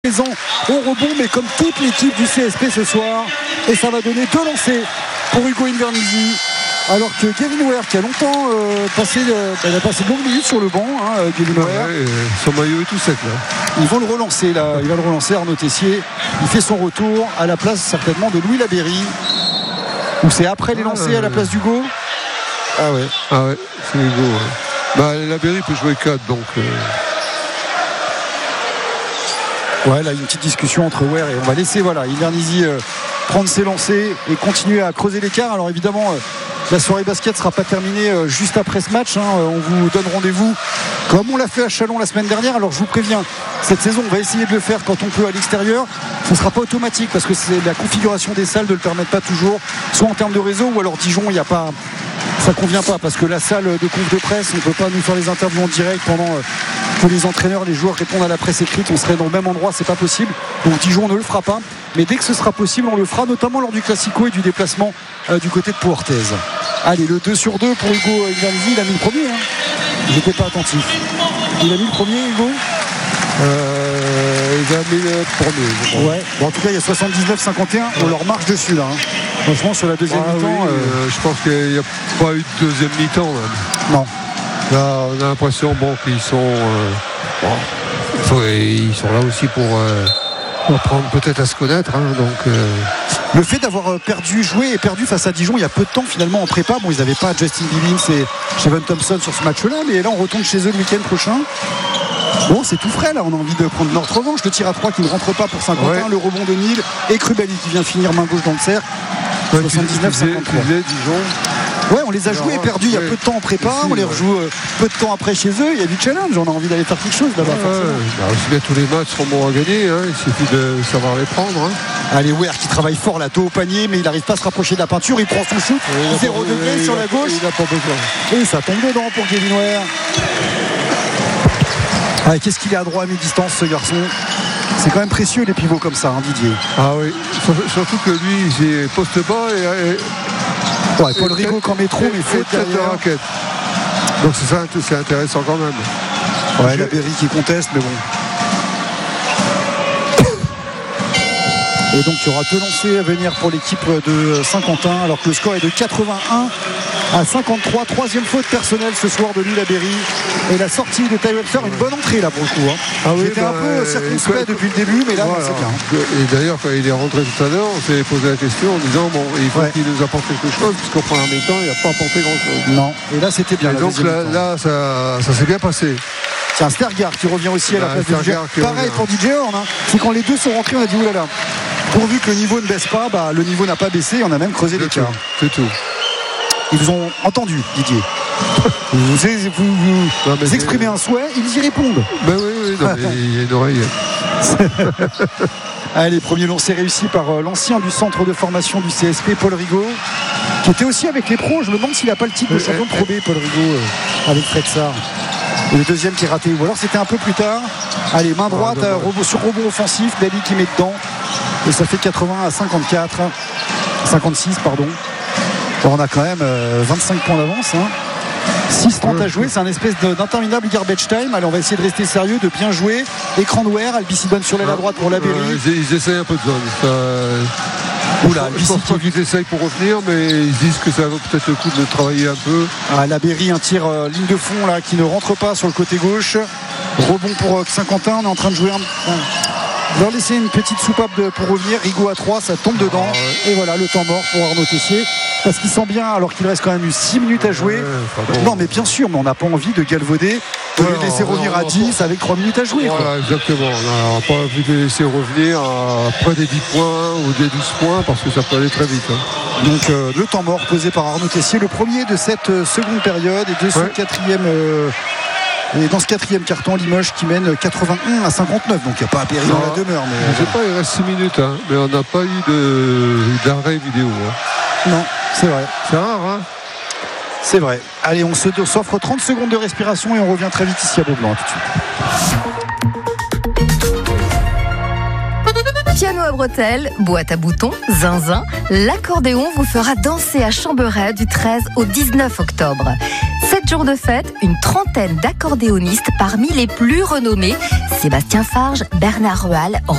Maison au rebond, mais comme toute l'équipe du CSP ce soir, et ça va donner 2 lancers pour Hugo Invernizzi, alors que Gavin Ware, qui a longtemps passé de longues minutes sur le banc, Gavin Ware, son maillot est tout sec là. Ils vont le relancer là, il va le relancer. Arnaud Tessier, il fait son retour à la place certainement de Louis Labéry, ou c'est après les lancers à la place d'Hugo. Ah ouais, c'est Hugo. Labéry peut jouer 4, donc ouais, là une petite discussion entre Ware et on va laisser Invernizzi prendre ses lancers et continuer à creuser l'écart. Alors évidemment la soirée basket ne sera pas terminée juste après ce match, on vous donne rendez-vous comme on l'a fait à Chalon la semaine dernière. Alors je vous préviens, cette saison on va essayer de le faire quand on peut à l'extérieur. Ce ne sera pas automatique parce que c'est la configuration des salles ne le permet pas toujours, soit en termes de réseau, ou alors Dijon ça convient pas parce que la salle de conf de presse, on ne peut pas nous faire les interviews en direct pendant que les entraîneurs, les joueurs répondent à la presse écrite. On serait dans le même endroit, c'est pas possible. Donc Dijon ne le fera pas, mais dès que ce sera possible, on le fera, notamment lors du Classico et du déplacement du côté de Pau-Orthez. Allez, le 2/2 pour Hugo Invernizzi. Il a mis le premier, il n'était pas attentif. Il a mis le premier, Hugo. Il a mis le premier. Ouais. Bon, en tout cas, il y a 79-51. On leur marche dessus là. Franchement, sur la deuxième mi-temps. Je pense qu'il n'y a pas eu de deuxième mi-temps. Même. Non. Là, on a l'impression qu'ils sont. Ils sont là aussi pour apprendre peut-être à se connaître. Le fait d'avoir joué et perdu face à Dijon il y a peu de temps finalement en prépa. Bon, ils n'avaient pas Justin Billings et Shavon Thompson sur ce match-là, mais là on retourne chez eux le week-end prochain. Bon, c'est tout frais là, on a envie de prendre notre revanche. Le tir à 3 qui ne rentre pas pour Saint-Quentin, le rebond de Nîmes et Krubali qui vient finir main gauche dans le cercle. 79-53. Dijon. Ouais, on les a joués et perdus il y a peu de temps en prépa, on les rejoue peu de temps après chez eux. Il y a du challenge, on a envie d'aller faire quelque chose là-bas. Aussi bien tous les matchs seront bons à gagner, il suffit de savoir les prendre. Allez, Ware qui travaille fort là, dos au panier, mais il n'arrive pas à se rapprocher de la peinture. Il prend son shoot, 0 degré sur la gauche. Il n'a pas besoin. Et ça tombe dedans pour Gavin Ware. Ah, qu'est-ce qu'il est à droit à mi-distance ce garçon. C'est quand même précieux les pivots comme ça, Didier. Ah oui, surtout que lui j'ai poste bas et Paul Rigaud quand métro, mais faute de raquette. Donc c'est intéressant quand même. Ouais, Labéry qui conteste, mais bon. Et donc il y aura 2 lancers à venir pour l'équipe de Saint-Quentin, alors que le score est de 81 à 53. 3e faute personnelle ce soir de Louis Labéry. Et la sortie de Ty Webster, une bonne entrée là pour le coup. Il était un peu circonspect depuis le début, mais là c'est bien. Et d'ailleurs quand il est rentré tout à l'heure, on s'est posé la question en disant il faut qu'il nous apporte quelque chose, puisqu'au premier mi-temps il n'a pas apporté grand chose. Non, et là c'était bien. Et donc là ça s'est bien passé. C'est un Stergaard qui revient aussi à la place de DJ. Pareil pour DJ Horn, c'est quand les deux sont rentrés, on a dit oulala. Pourvu que le niveau ne baisse pas, le niveau n'a pas baissé, on a même creusé l'écart. C'est tout. Ils vous ont entendu, Didier. Vous exprimez un souhait, ils y répondent. Ben oui, il y a une oreille. Allez, premier lancé réussi par l'ancien du centre de formation du CSP, Paul Rigaud, qui était aussi avec les pros. Je me demande s'il n'a pas le titre de champion de Pro B, Paul Rigaud, avec Fred Sarr. Et le deuxième qui est raté, ou alors c'était un peu plus tard. Allez, main droite, sur rebond offensif, Dali qui met dedans. Et ça fait 80 à 54. 56, pardon. Bon, on a quand même 25 points d'avance. 6-30 à jouer, c'est un espèce d'interminable garbage time. Allez, on va essayer de rester sérieux, de bien jouer. Écran de Ware, Albici donne sur l'aile à droite pour Labéry. Ils essayent un peu de zone. Oula, je pense pas qu'ils essayent pour revenir, mais ils disent que ça vaut peut-être le coup de travailler un peu. Labéry, un tir ligne de fond là qui ne rentre pas sur le côté gauche. Rebond pour Saint-Quentin, on est en train de jouer leur laisser une petite soupape pour revenir. Rigaud à 3, ça tombe dedans. Et voilà le temps mort pour Arnaud Tessier, parce qu'il sent bien, alors qu'il reste quand même 6 minutes à jouer. Non mais bien sûr, mais on n'a pas envie de galvauder, de les laisser revenir à 10 avec 3 minutes à jouer. Voilà, exactement, on n'a pas envie de les laisser revenir après des 10 points ou des 12 points, parce que ça peut aller très vite. Donc le temps mort posé par Arnaud Tessier, le premier de cette seconde période et de ce quatrième. Et dans ce 4e carton, Limoges qui mène 81 à 59. Donc il n'y a pas à périr dans la demeure. Mais je sais pas, il reste 6 minutes, mais on n'a pas eu d'arrêt vidéo. Non, c'est vrai. C'est rare, C'est vrai. Allez, on s'offre 30 secondes de respiration et on revient très vite ici à Beaublanc tout de suite. Piano à bretelles, boîte à boutons, zinzin, l'accordéon vous fera danser à Chamberet du 13 au 19 octobre. 7 jours de fête, une trentaine d'accordéonistes parmi les plus renommés Sébastien Farge, Bernard Rual,